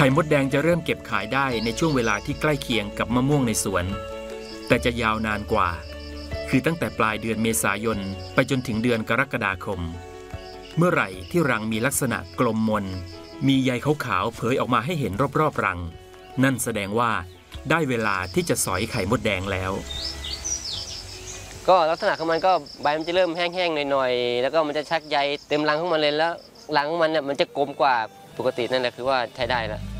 ข่มดแดงจะเริ่มเก็บขายได้ในช่วงเวลาที่ใกล้เคียงกับมะม่วงในสวนแต่จะยาวนานกว่าคือตั้งแต่ปลายเดือนเมษายนไปจนถึงเดือนกรกฎาคมเมื่อไหร่ที่รังมีลักษณะกลมมนมีใยขาวๆเผยออกมาให้เห็นรอบๆรังนั่นแสดงว่าได้เวลาที่จะสอยไข่มดแดงแล้วก็ลักษณะของมันก็ใบมันจะเริ่มแห้งๆหน่อยๆแล้วก็มันจะชักใยเต็มรังของมันเลยแล้วรังของมันเนี่ยมันจะกลมกว่าปกตินั่นแหละคือว่าใช้ได้แล้ว